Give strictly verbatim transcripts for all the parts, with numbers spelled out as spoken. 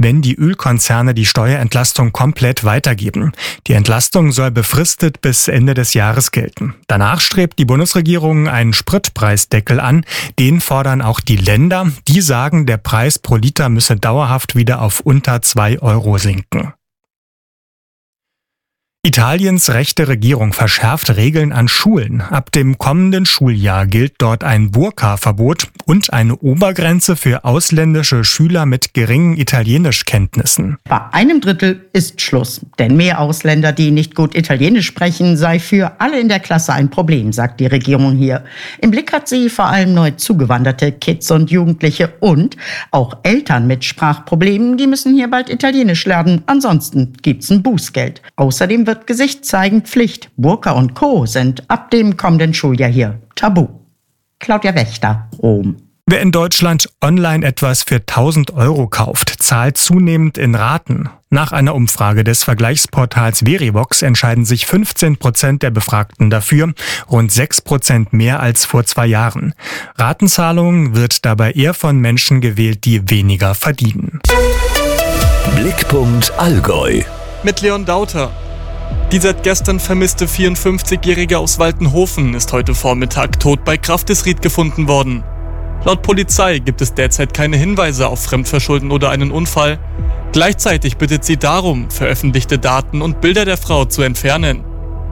wenn die Ölkonzerne die Steuerentlastung komplett weitergeben. Die Entlastung soll befristet bis Ende des Jahres gelten. Danach strebt die Bundesregierung einen Spritpreisdeckel an. Den fordern auch die Länder. Die sagen, der Preis pro Liter müsse dauerhaft wieder auf unter zwei Euro sinken. Italiens rechte Regierung verschärft Regeln an Schulen. Ab dem kommenden Schuljahr gilt dort ein Burka-Verbot und eine Obergrenze für ausländische Schüler mit geringen Italienischkenntnissen. Bei einem Drittel ist Schluss. Denn mehr Ausländer, die nicht gut Italienisch sprechen, sei für alle in der Klasse ein Problem, sagt die Regierung hier. Im Blick hat sie vor allem neu zugewanderte Kids und Jugendliche und auch Eltern mit Sprachproblemen, die müssen hier bald Italienisch lernen. Ansonsten gibt's ein Bußgeld. Außerdem wird Gesicht zeigen Pflicht. Burka und Co. sind ab dem kommenden Schuljahr hier tabu. Claudia Wächter, Rom. Wer in Deutschland online etwas für tausend Euro kauft, zahlt zunehmend in Raten. Nach einer Umfrage des Vergleichsportals Verivox entscheiden sich fünfzehn Prozent der Befragten dafür, rund sechs Prozent mehr als vor zwei Jahren. Ratenzahlung wird dabei eher von Menschen gewählt, die weniger verdienen. Blickpunkt Allgäu. Mit Leon Dauter. Die seit gestern vermisste vierundfünfzigjährige aus Waltenhofen ist heute Vormittag tot bei Grafdisried gefunden worden. Laut Polizei gibt es derzeit keine Hinweise auf Fremdverschulden oder einen Unfall. Gleichzeitig bittet sie darum, veröffentlichte Daten und Bilder der Frau zu entfernen.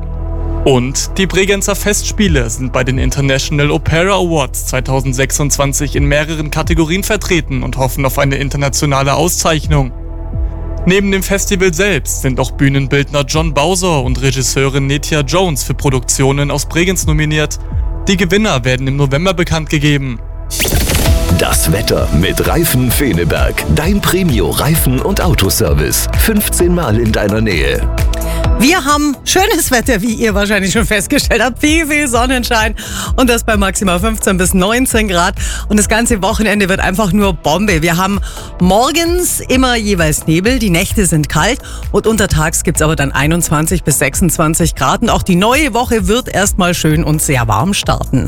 Und die Bregenzer Festspiele sind bei den International Opera Awards zweitausendsechsundzwanzig in mehreren Kategorien vertreten und hoffen auf eine internationale Auszeichnung. Neben dem Festival selbst sind auch Bühnenbildner John Bowser und Regisseurin Netja Jones für Produktionen aus Bregenz nominiert. Die Gewinner werden im November bekannt gegeben. Das Wetter mit Reifen Feneberg. Dein Premio-Reifen- und Autoservice. fünfzehn Mal in deiner Nähe. Wir haben schönes Wetter, wie ihr wahrscheinlich schon festgestellt habt. Viel, viel Sonnenschein und das bei maximal fünfzehn bis neunzehn Grad. Und das ganze Wochenende wird einfach nur Bombe. Wir haben morgens immer jeweils Nebel, die Nächte sind kalt und untertags gibt's aber dann einundzwanzig bis sechsundzwanzig Grad. Und auch die neue Woche wird erstmal schön und sehr warm starten.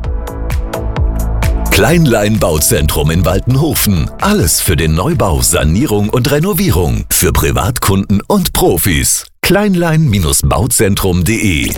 Kleinlein Bauzentrum in Waltenhofen. Alles für den Neubau, Sanierung und Renovierung. Für Privatkunden und Profis. kleinlein Bauzentrum punkt de.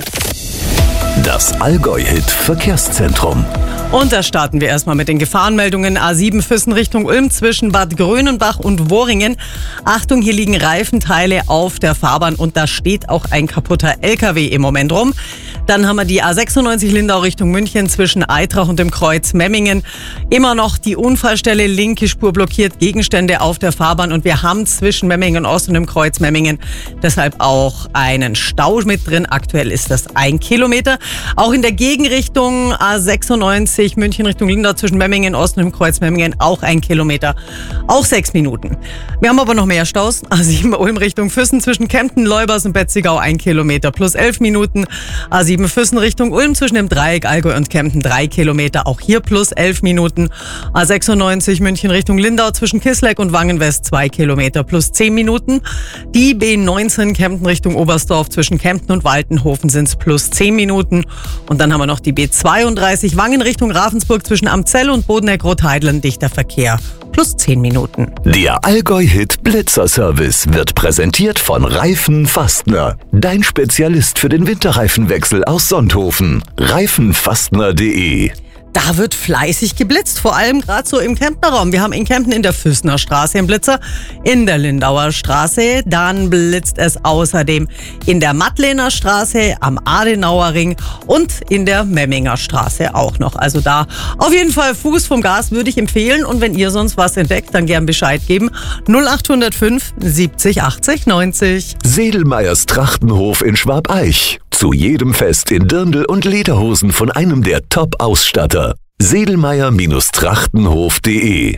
Das Allgäu-Hit Verkehrszentrum. Und da starten wir erstmal mit den Gefahrenmeldungen. A sieben Füssen Richtung Ulm zwischen Bad Grönenbach und Worringen. Achtung, hier liegen Reifenteile auf der Fahrbahn und da steht auch ein kaputter L K W im Moment rum. Dann haben wir die A sechsundneunzig Lindau Richtung München zwischen Eitrach und dem Kreuz Memmingen. Immer noch die Unfallstelle, linke Spur blockiert, Gegenstände auf der Fahrbahn und wir haben zwischen Memmingen Ost und dem Kreuz Memmingen deshalb auch einen Stau mit drin. Aktuell ist das ein Kilometer. Auch in der Gegenrichtung A sechsundneunzig München Richtung Lindau zwischen Memmingen Ost und dem Kreuz Memmingen auch ein Kilometer. Auch sechs Minuten. Wir haben aber noch mehr Staus. A sieben Ulm Richtung Füssen zwischen Kempten, Leubers und Betzigau ein Kilometer plus elf Minuten. A sieben Füssen Richtung Ulm zwischen dem Dreieck Allgäu und Kempten drei Kilometer. Auch hier plus elf Minuten. A sechsundneunzig München Richtung Lindau zwischen Kisleck und Wangenwest zwei Kilometer plus zehn Minuten. Die B neunzehn Kempten Richtung Oberstdorf zwischen Kempten und Waltenhofen sind es plus zehn Minuten. Und dann haben wir noch die B zweiunddreißig Wangen Richtung Ravensburg zwischen Amzell und Bodeneck-Rotheidlen, dichter Verkehr, plus zehn Minuten. Der Allgäu-Hit Blitzer-Service wird präsentiert von Reifen Fastner. Dein Spezialist für den Winterreifenwechsel aus Sonthofen. reifenfastner punkt de. Da wird fleißig geblitzt, vor allem gerade so im Kemptner Raum. Wir haben in Kempten in der Füßner Straße einen Blitzer, in der Lindauer Straße, dann blitzt es außerdem in der Mattlener Straße, am Adenauer Ring und in der Memminger Straße auch noch. Also da auf jeden Fall Fuß vom Gas würde ich empfehlen und wenn ihr sonst was entdeckt, dann gern Bescheid geben. null acht null fünf siebzig achtzig neunzig. Sedelmeyers Trachtenhof in Schwabeich. Zu jedem Fest in Dirndl und Lederhosen von einem der Top-Ausstatter. sedelmeyer Trachtenhof punkt de.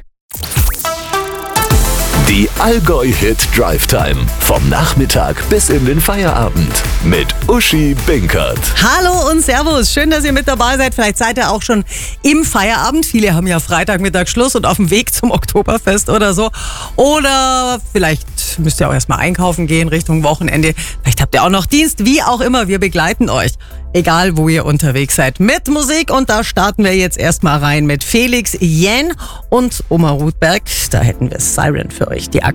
Die Allgäu-Hit Drive Time. Vom Nachmittag bis in den Feierabend. Mit Uschi Binkert. Hallo und Servus. Schön, dass ihr mit dabei seid. Vielleicht seid ihr auch schon im Feierabend. Viele haben ja Freitagmittag Schluss und auf dem Weg zum Oktoberfest oder so. Oder vielleicht müsst ihr auch erstmal einkaufen gehen Richtung Wochenende. Vielleicht habt ihr auch noch Dienst. Wie auch immer, wir begleiten euch. Egal, wo ihr unterwegs seid. Mit Musik und da starten wir jetzt erstmal rein mit Felix Jähn und Oma Rudberg. Da hätten wir Siren für euch. Die